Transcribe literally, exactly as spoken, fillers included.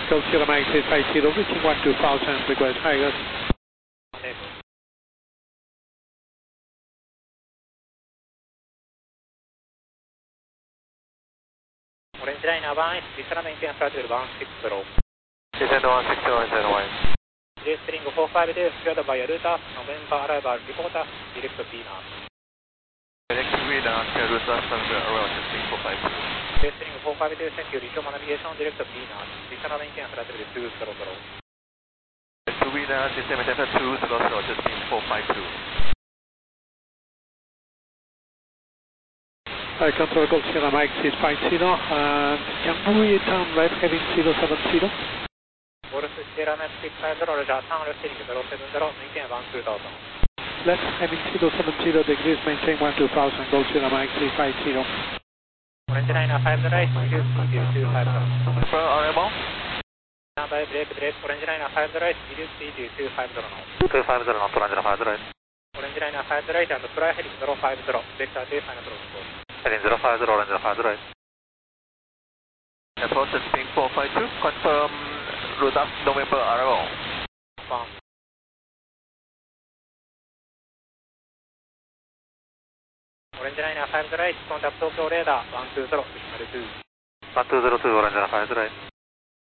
Go Sierra Mike six five zero, reaching one two thousand, request Tigers. Orange line one, descend maintain throttle one six zero. Descend one six zero zero one. J String four five two, secured by Ruta, November arrival, reporter, direct B north. Direct B north, Ruta, arrival, String four five two. J String four five two, thank you, return navigation, direct B north, descend maintain throttle two zero zero. two B north, descend maintain two zero zero, String four five two. I control Gold Sierra Mike six five zero, and can we turn left heading zero seven zero? Golf Sierra Mike six five zero, Roger, turn left heading zero seven zero, maintain one two thousand. Left heading zero seven zero degrees, maintain one two thousand, Gold Sierra Mike three five zero. Orange line five zero eight, reduce speed to two five zero. For arrival? Stand by, break, break, Orange line five zero eight, reduce speed to two five zero now. two five zero not Orange line five zero eight. Orange line five zero eight and fly heading zero five zero, vector two final approach. Heading zero five zero, Orange line five zero eight. Approach String four five two, confirm Ruta, November arrival. Confirm. Orange line five zero eight, contact Tokyo radar one two zero, decimal two. one two zero two, Orange line five zero eight.